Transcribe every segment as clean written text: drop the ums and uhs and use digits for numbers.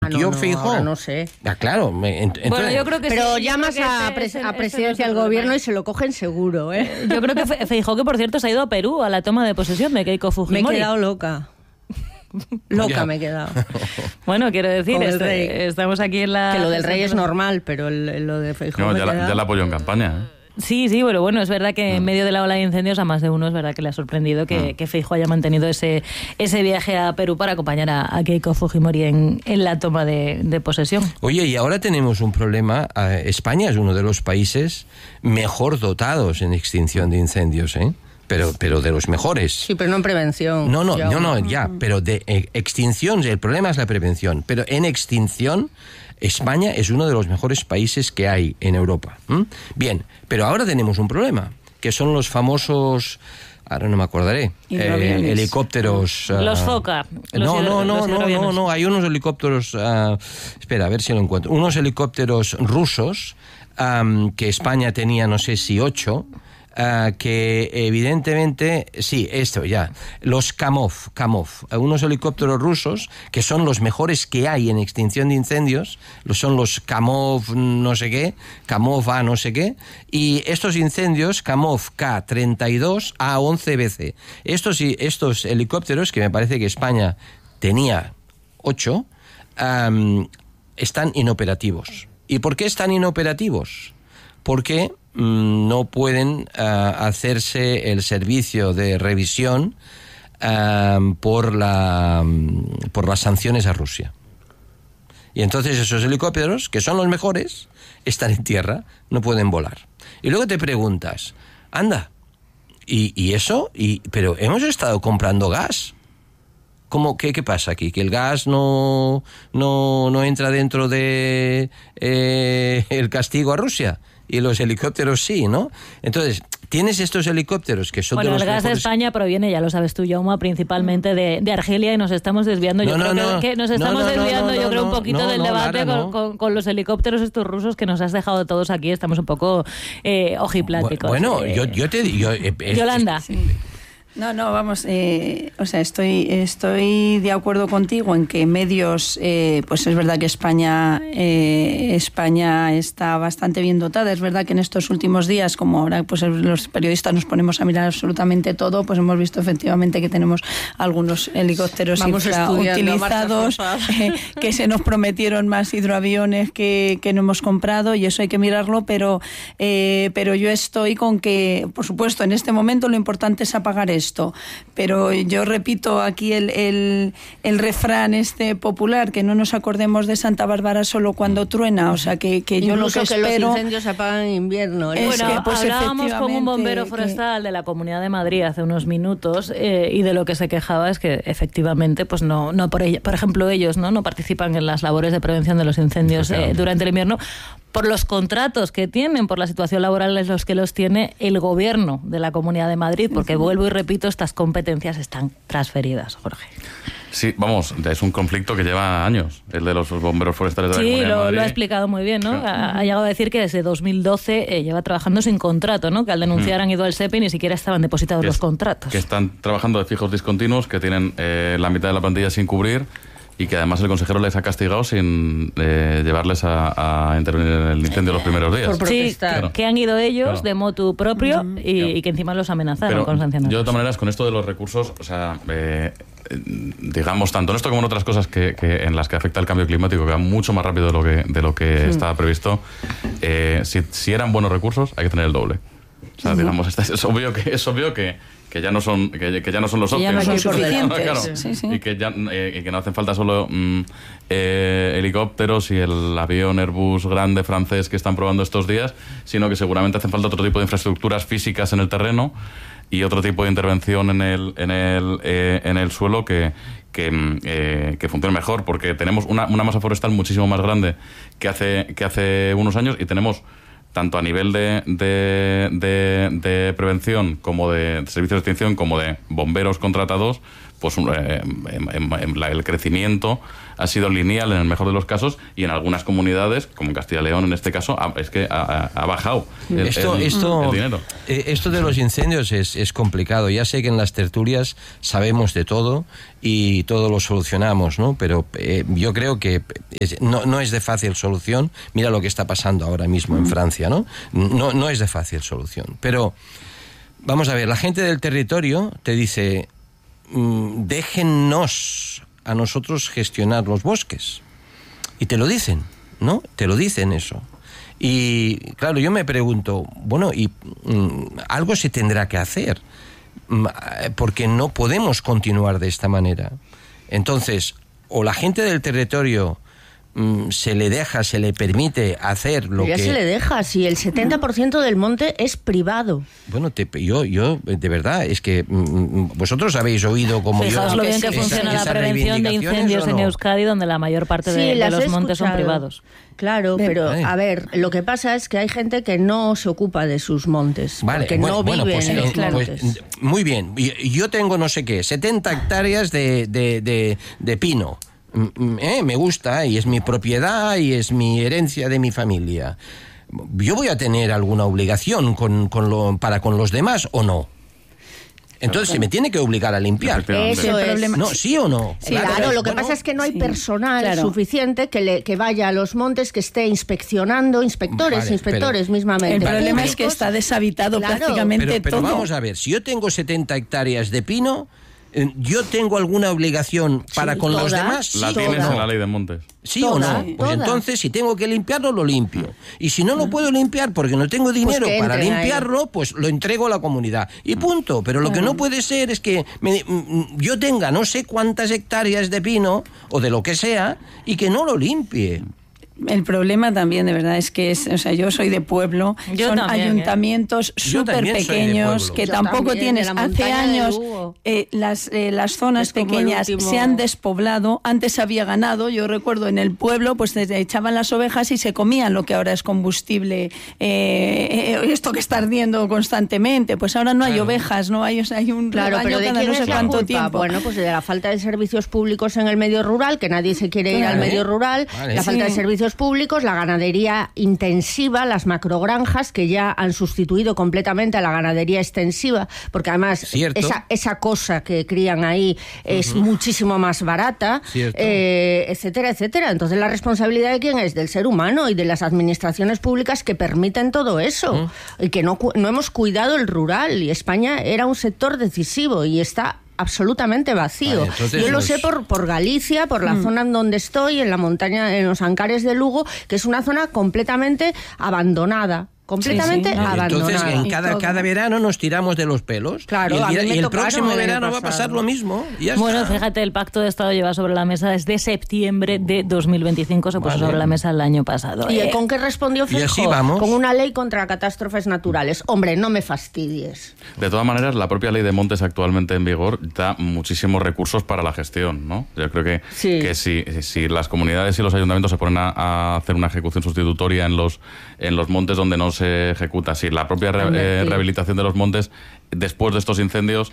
tío Feijóo. No sé. Claro. Bueno, yo creo que pero sí, llamas a presidencia del gobierno y se lo cogen seguro, ¿eh? Yo creo que Feijóo, que por cierto se ha ido a Perú a la toma de posesión de Keiko Fujimori. Me he quedado loca. Loca me he quedado. Bueno, quiero decir, estamos aquí en la... Que lo del rey es normal, pero lo de Feijóo ya la apoyó en campaña, ¿eh? Sí, pero bueno, es verdad que en medio de la ola de incendios a más de uno es verdad que le ha sorprendido que Feijóo haya mantenido ese viaje a Perú para acompañar a Keiko Fujimori en la toma de posesión. Oye, y ahora tenemos un problema. España es uno de los países mejor dotados en extinción de incendios, ¿eh? Pero de los mejores. Sí, pero no en prevención. No, pero de extinción, el problema es la prevención. Pero en extinción, España es uno de los mejores países que hay en Europa. Bien, pero ahora tenemos un problema, que son los famosos... Ahora no me acordaré. Helicópteros... los Foca. No. Hay unos helicópteros... espera, a ver si lo encuentro. Unos helicópteros rusos que España tenía, no sé si 8... que evidentemente, sí, los Kamov, unos helicópteros rusos que son los mejores que hay en extinción de incendios, son los Kamov no sé qué, Kamov A no sé qué, y estos incendios, Kamov K-32 A11BC, estos helicópteros, que me parece que España tenía 8, están inoperativos. ¿Y por qué están inoperativos? Porque no pueden hacerse el servicio de revisión por las sanciones a Rusia. Y entonces esos helicópteros, que son los mejores, están en tierra, no pueden volar. Y luego te preguntas, anda, ¿y eso? Pero hemos estado comprando gas. ¿Cómo, qué pasa aquí? ¿Que el gas no entra dentro de el castigo a Rusia? Y los helicópteros sí, ¿no? Entonces, tienes estos helicópteros que son de los el gas mejores... de España proviene, ya lo sabes tú, Jaume, principalmente de Argelia, y nos estamos desviando. Yo creo un poquito del debate con los helicópteros estos rusos que nos has dejado todos aquí. Estamos un poco ojipláticos. Bueno, yo te digo... Yolanda. Sí. No, vamos, estoy de acuerdo contigo en que medios, pues es verdad que España está bastante bien dotada. Es verdad que en estos últimos días, como ahora pues los periodistas nos ponemos a mirar absolutamente todo, pues hemos visto efectivamente que tenemos algunos helicópteros utilizados, que se nos prometieron más hidroaviones que no hemos comprado, y eso hay que mirarlo, pero yo estoy con que, por supuesto, en este momento lo importante es apagar esto, pero yo repito aquí el refrán popular, que no nos acordemos de Santa Bárbara solo cuando truena, o sea que yo lo que espero... que los incendios se apagan en invierno. Hablábamos con un bombero forestal de la Comunidad de Madrid hace unos minutos y de lo que se quejaba es que efectivamente pues no por ejemplo ellos no participan en las labores de prevención de los incendios durante el invierno, por los contratos que tienen, por la situación laboral en los que los tiene el gobierno de la Comunidad de Madrid, porque vuelvo y repito, estas competencias están transferidas, Jorge. Sí, vamos, es un conflicto que lleva años, el de los bomberos forestales de la Comunidad de Madrid. Sí, lo ha explicado muy bien, ¿no? Ha llegado a decir que desde 2012 lleva trabajando sin contrato, ¿no? Que al denunciar han ido al SEPE y ni siquiera estaban depositados los contratos. Que están trabajando de fijos discontinuos, que tienen la mitad de la plantilla sin cubrir, y que además el consejero les ha castigado sin llevarles a intervenir en el incendio los primeros días. Sí, claro. Que han ido ellos de motu propio y que encima los amenazaron con sanciones. Yo de todas maneras, con esto de los recursos, o sea, digamos, tanto en esto como en otras cosas que en las que afecta el cambio climático, que va mucho más rápido de lo que estaba previsto, si eran buenos recursos, hay que tener el doble. O sea, digamos, es obvio que ya no son los óptimos, ya no son suficientes, claro, sí. y que no hacen falta solo helicópteros y el avión Airbus grande francés que están probando estos días, sino que seguramente hacen falta otro tipo de infraestructuras físicas en el terreno y otro tipo de intervención en el suelo que funcione mejor, porque tenemos una masa forestal muchísimo más grande que hace unos años, y tenemos tanto a nivel de prevención como de servicios de extinción como de bomberos contratados, pues el crecimiento ha sido lineal en el mejor de los casos, y en algunas comunidades, como en Castilla y León en este caso, es que ha bajado el dinero. Esto de los incendios es complicado. Ya sé que en las tertulias sabemos de todo y todo lo solucionamos, ¿no? Pero yo creo que no es de fácil solución. Mira lo que está pasando ahora mismo en Francia, ¿no? No es de fácil solución. Pero vamos a ver, la gente del territorio te dice, déjennos a nosotros gestionar los bosques. Y te lo dicen, ¿no? Te lo dicen eso. Y claro, yo me pregunto, bueno, y algo se tendrá que hacer, porque no podemos continuar de esta manera. Entonces, o la gente del territorio se le permite hacer lo que... Ya se le deja, si el 70% del monte es privado. Bueno, yo de verdad, es que vosotros habéis oído como Fijaos yo... lo bien que funciona la prevención de incendios en Euskadi, donde la mayor parte de los montes son privados. Claro, pero a ver, lo que pasa es que hay gente que no se ocupa de sus montes, porque no viven en los montes. Pues, muy bien, yo tengo no sé qué, 70 hectáreas de pino. Me gusta y es mi propiedad y es mi herencia de mi familia. ¿Yo voy a tener alguna obligación para con los demás o no? Entonces se me tiene que obligar a limpiar. Eso es. Problema. No, ¿sí o no? Sí, claro, lo que pasa es que no hay personal suficiente que vaya a los montes, que esté inspeccionando, inspectores mismamente. El problema es que está deshabitado prácticamente pero todo. Vamos a ver, si yo tengo 70 hectáreas de pino, ¿yo tengo alguna obligación para con los demás? La tienes en la ley de montes. ¿Sí o no? Pues entonces, si tengo que limpiarlo, lo limpio. Y si no lo puedo limpiar porque no tengo dinero para limpiarlo, pues lo entrego a la comunidad. Y punto. Pero lo que no puede ser es que yo tenga no sé cuántas hectáreas de pino o de lo que sea y que no lo limpie. El problema también, de verdad, es que yo soy de pueblo, son ayuntamientos súper pequeños que tampoco tienes. Hace años las zonas pequeñas se han despoblado, antes había ganado, yo recuerdo en el pueblo, pues se echaban las ovejas y se comían lo que ahora es combustible, esto que está ardiendo constantemente, pues ahora no hay ovejas, no hay un rebaño cada no sé cuánto tiempo. Bueno, pues de la falta de servicios públicos en el medio rural, que nadie se quiere ir al medio rural, la falta de servicios públicos, la ganadería intensiva, las macrogranjas que ya han sustituido completamente a la ganadería extensiva, porque además esa cosa que crían ahí es muchísimo más barata, etcétera, etcétera. Entonces, ¿la responsabilidad de quién es? Del ser humano y de las administraciones públicas que permiten todo eso, y que no hemos cuidado el rural, y España era un sector decisivo y está absolutamente vacío. Yo lo sé por Galicia, por la zona en donde estoy, en la montaña, en los Ancares de Lugo, que es una zona completamente abandonada. Abandonada. Entonces, en cada verano nos tiramos de los pelos. Claro, y el próximo verano va a pasar lo mismo. Bueno, fíjate, el Pacto de Estado lleva sobre la mesa desde septiembre de 2025, se puso sobre la mesa el año pasado. ¿Y con qué respondió Feijóo? Y así vamos. Con una ley contra catástrofes naturales. Hombre, no me fastidies. De todas maneras, la propia ley de montes actualmente en vigor da muchísimos recursos para la gestión, ¿no? Yo creo que si las comunidades y los ayuntamientos se ponen a hacer una ejecución sustitutoria en los montes donde no se ejecuta, si la propia rehabilitación de los montes después de estos incendios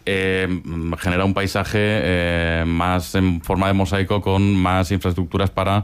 genera un paisaje más en forma de mosaico, con más infraestructuras para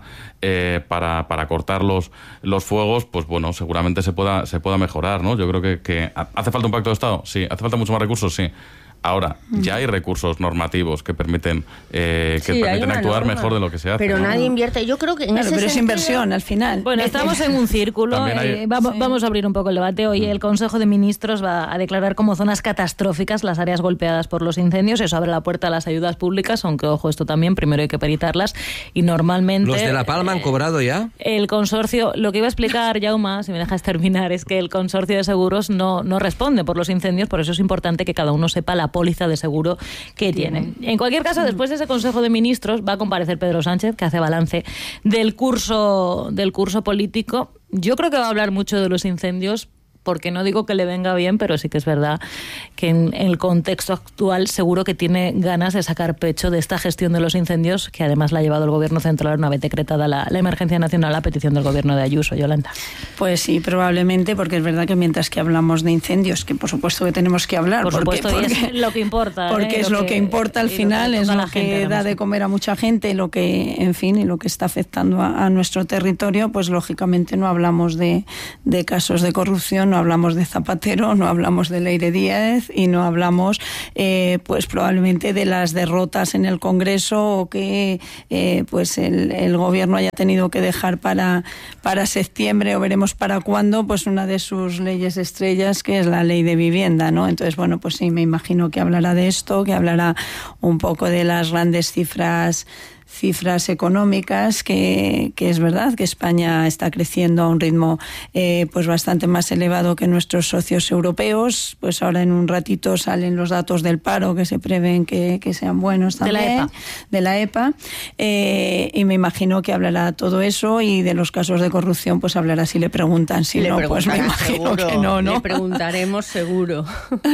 cortar los fuegos, pues bueno, seguramente se pueda mejorar, ¿no? Yo creo que hace falta un pacto de Estado, sí. Hace falta mucho más recursos, sí. Ahora, ya hay recursos normativos que permiten actuar mejor de lo que se hace. Pero nadie invierte. Yo creo que en ese pero sentido... es inversión al final. Bueno, estamos en un círculo. Vamos a abrir un poco el debate. Hoy el Consejo de Ministros va a declarar como zonas catastróficas las áreas golpeadas por los incendios. Eso abre la puerta a las ayudas públicas, aunque, ojo, esto también, primero hay que peritarlas. Y normalmente... ¿Los de La Palma han cobrado ya? El consorcio... Lo que iba a explicar, Jaume, si me dejas terminar, es que el consorcio de seguros no responde por los incendios, por eso es importante que cada uno sepa la póliza de seguro que tiene. En cualquier caso, después de ese Consejo de Ministros va a comparecer Pedro Sánchez, que hace balance del curso político. Yo creo que va a hablar mucho de los incendios, porque no digo que le venga bien, pero sí que es verdad que en el contexto actual seguro que tiene ganas de sacar pecho de esta gestión de los incendios, que además la ha llevado el Gobierno central una vez decretada la emergencia nacional a petición del Gobierno de Ayuso. Yolanda. Pues sí, probablemente, porque es verdad que mientras que hablamos de incendios, que por supuesto que tenemos que hablar, porque es lo que importa. Porque es lo que importa al final, es lo que da de comer a mucha gente, lo que, en fin, y lo que está afectando a nuestro territorio, pues lógicamente no hablamos de casos de corrupción, no hablamos de Zapatero, no hablamos de Leire Díaz y no hablamos pues probablemente de las derrotas en el Congreso o que pues el Gobierno haya tenido que dejar para septiembre o veremos para cuándo pues una de sus leyes estrellas, que es la ley de vivienda, ¿no? Entonces, bueno, pues sí, me imagino que hablará de esto, que hablará un poco de las grandes cifras económicas, que es verdad que España está creciendo a un ritmo pues bastante más elevado que nuestros socios europeos. Pues ahora en un ratito salen los datos del paro, que se prevén que sean buenos también, de la EPA, y me imagino que hablará todo eso, y de los casos de corrupción pues hablará si le preguntan, si no, pues me imagino seguro, que no. Le preguntaremos seguro.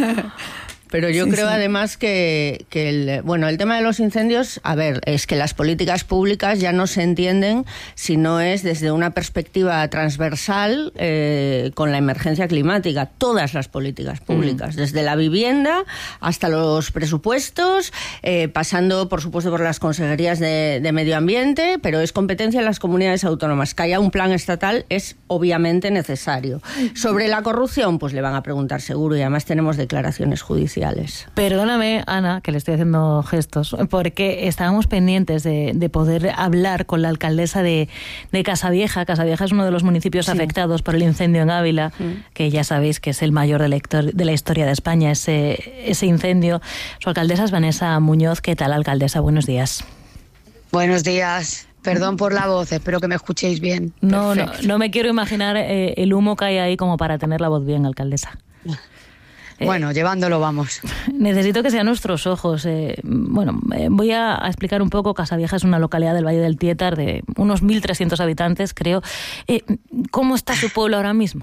Pero yo creo además que el tema de los incendios, a ver, es que las políticas públicas ya no se entienden si no es desde una perspectiva transversal con la emergencia climática. Todas las políticas públicas, desde la vivienda hasta los presupuestos, pasando, por supuesto, por las consejerías de medio ambiente, pero es competencia de las comunidades autónomas. Que haya un plan estatal es obviamente necesario. Sobre la corrupción, pues le van a preguntar seguro, y además tenemos declaraciones judiciales. Perdóname, Ana, que le estoy haciendo gestos, porque estábamos pendientes de poder hablar con la alcaldesa de Casavieja. Casavieja es uno de los municipios afectados por el incendio en Ávila, que ya sabéis que es el mayor de la historia de España, ese incendio. Su alcaldesa es Vanessa Muñoz. ¿Qué tal, alcaldesa? Buenos días. Buenos días. Perdón por la voz, espero que me escuchéis bien. No me quiero imaginar el humo que hay ahí como para tener la voz bien, alcaldesa. Bueno, llevándolo vamos. Necesito que sean nuestros ojos. Voy a explicar un poco. Casavieja es una localidad del Valle del Tietar de unos 1.300 habitantes, creo. ¿Cómo está su pueblo ahora mismo?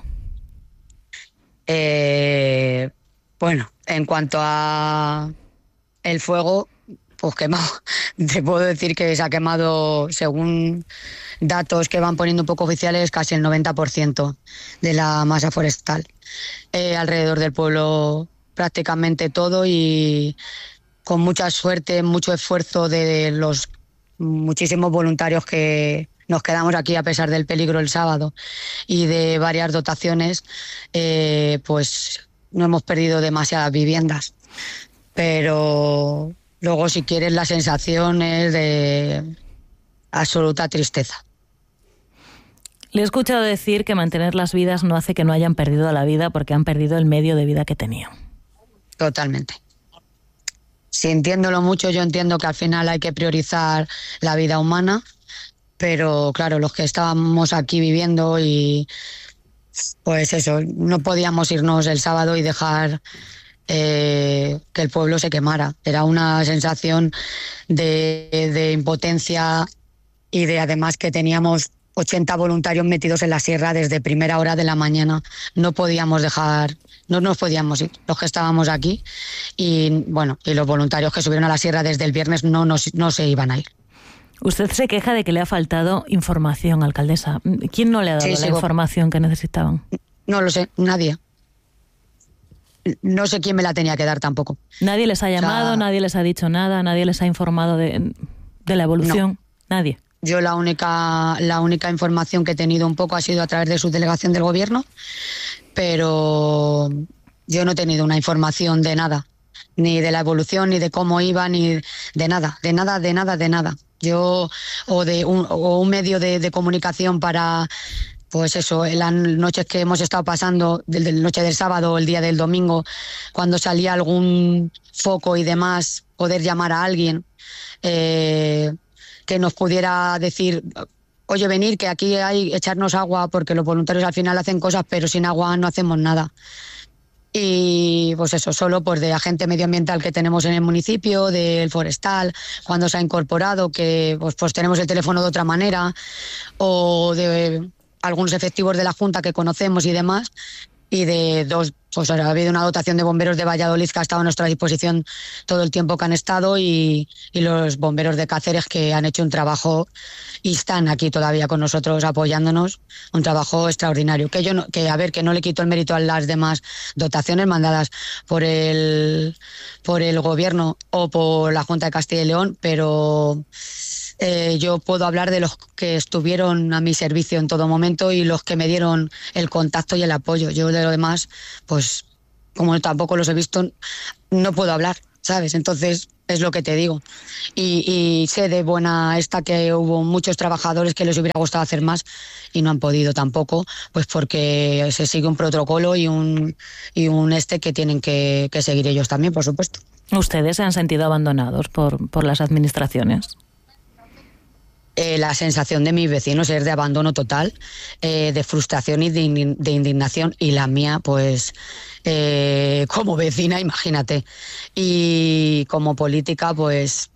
Bueno, en cuanto a el fuego, pues quemado. Te puedo decir que se ha quemado, según datos que van poniendo un poco oficiales, casi el 90% de la masa forestal. Alrededor del pueblo prácticamente todo, y con mucha suerte, mucho esfuerzo de los muchísimos voluntarios que nos quedamos aquí a pesar del peligro el sábado y de varias dotaciones, pues no hemos perdido demasiadas viviendas. Pero luego, si quieres, la sensación es de absoluta tristeza. Le he escuchado decir que mantener las vidas no hace que no hayan perdido la vida, porque han perdido el medio de vida que tenían. Totalmente. Sintiéndolo mucho, yo entiendo que al final hay que priorizar la vida humana, pero claro, los que estábamos aquí viviendo, y pues eso, no podíamos irnos el sábado y dejar que el pueblo se quemara. Era una sensación de impotencia, y de además que teníamos 80 voluntarios metidos en la sierra desde primera hora de la mañana. No podíamos no nos podíamos ir, los que estábamos aquí, y bueno, y los voluntarios que subieron a la sierra desde el viernes no se iban a ir. Usted se queja de que le ha faltado información, alcaldesa. ¿Quién no le ha dado la información que necesitaban? No lo sé, nadie. No sé quién me la tenía que dar tampoco. ¿Nadie les ha llamado, nadie les ha dicho nada, nadie les ha informado de la evolución? No. Nadie. Yo la única información que he tenido un poco ha sido a través de su delegación del Gobierno, pero yo no he tenido una información de nada, ni de la evolución, ni de cómo iba, ni de nada. Yo, o un medio de comunicación para, pues eso, en las noches que hemos estado pasando, la noche del sábado o el día del domingo, cuando salía algún foco y demás, poder llamar a alguien que nos pudiera decir: oye, venir, que aquí hay echarnos agua, porque los voluntarios al final hacen cosas, pero sin agua no hacemos nada. Y pues eso, solo pues de agente medioambiental que tenemos en el municipio, del forestal, cuando se ha incorporado, que pues tenemos el teléfono de otra manera, o de algunos efectivos de la Junta que conocemos y demás, y de 2, pues ha habido una dotación de bomberos de Valladolid que ha estado a nuestra disposición todo el tiempo que han estado y los bomberos de Cáceres que han hecho un trabajo y están aquí todavía con nosotros apoyándonos, un trabajo extraordinario. Que no le quito el mérito a las demás dotaciones mandadas por el gobierno o por la Junta de Castilla y León, pero yo puedo hablar de los que estuvieron a mi servicio en todo momento y los que me dieron el contacto y el apoyo. Yo de lo demás, pues como tampoco los he visto, no puedo hablar, ¿sabes? Entonces es lo que te digo. Y sé de buena que hubo muchos trabajadores que les hubiera gustado hacer más y no han podido tampoco, pues porque se sigue un protocolo y un que tienen que seguir ellos también, por supuesto. ¿Ustedes se han sentido abandonados por las administraciones? La sensación de mis vecinos es de abandono total, de frustración y de indignación, y la mía, pues, como vecina, imagínate, y como política, pues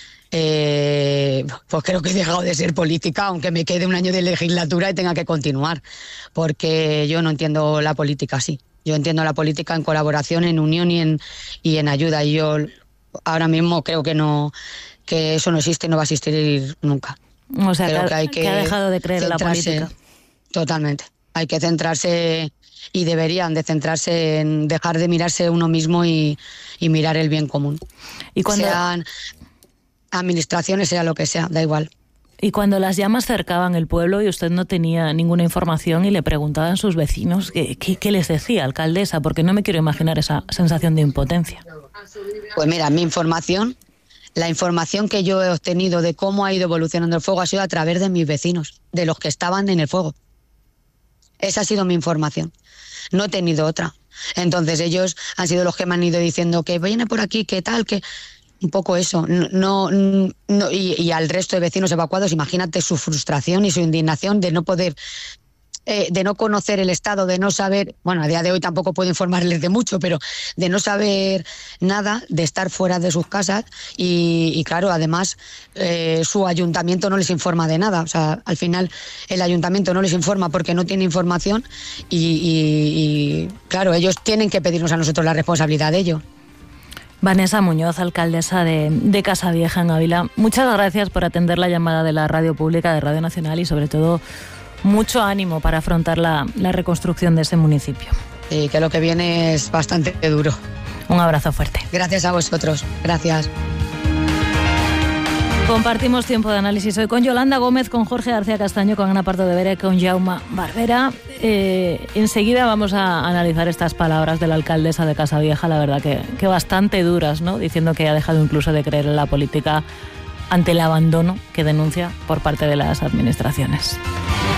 creo que he dejado de ser política, aunque me quede un año de legislatura y tenga que continuar, porque yo no entiendo la política así. Yo entiendo la política en colaboración, en unión y en ayuda, y yo ahora mismo creo que eso no existe y no va a existir nunca. O sea, que ha dejado de creer en la política. Totalmente. Hay que centrarse, y deberían de centrarse en dejar de mirarse uno mismo y mirar el bien común. Y cuando sean administraciones, sea lo que sea, da igual. Y cuando las llamas cercaban el pueblo y usted no tenía ninguna información y le preguntaban a sus vecinos, ¿qué les decía, alcaldesa? Porque no me quiero imaginar esa sensación de impotencia. Pues mira, la información que yo he obtenido de cómo ha ido evolucionando el fuego ha sido a través de mis vecinos, de los que estaban en el fuego. Esa ha sido mi información. No he tenido otra. Entonces ellos han sido los que me han ido diciendo que viene por aquí, que tal, que... Un poco eso. Y al resto de vecinos evacuados, imagínate su frustración y su indignación de no poder... de no conocer el estado, de no saber, bueno, a día de hoy tampoco puedo informarles de mucho, pero de no saber nada, de estar fuera de sus casas y claro, además su ayuntamiento no les informa de nada, o sea, al final el ayuntamiento no les informa porque no tiene información y claro, ellos tienen que pedirnos a nosotros la responsabilidad de ello. Vanessa Muñoz, alcaldesa de Casavieja en Ávila, muchas gracias por atender la llamada de la radio pública, de Radio Nacional, y sobre todo mucho ánimo para afrontar la reconstrucción de ese municipio. Y que lo que viene es bastante duro. Un abrazo fuerte. Gracias a vosotros. Gracias. Compartimos tiempo de análisis hoy con Yolanda Gómez, con Jorge García Castaño, con Ana Pardo de Vera y con Jaume Barbera. Enseguida vamos a analizar estas palabras de la alcaldesa de Casavieja, la verdad que bastante duras, ¿no? Diciendo que ha dejado incluso de creer en la política ante el abandono que denuncia por parte de las administraciones.